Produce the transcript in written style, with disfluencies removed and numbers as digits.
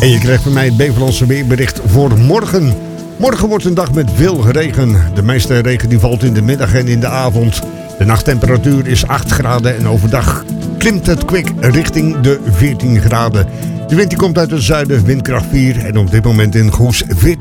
En je krijgt van mij het Beverlandse weerbericht voor morgen. Morgen wordt een dag met veel regen. De meeste regen die valt in de middag en in de avond. De nachttemperatuur is 8 graden en overdag klimt het kwik richting de 14 graden. De wind die komt uit het zuiden, windkracht 4 en op dit moment in Goes 14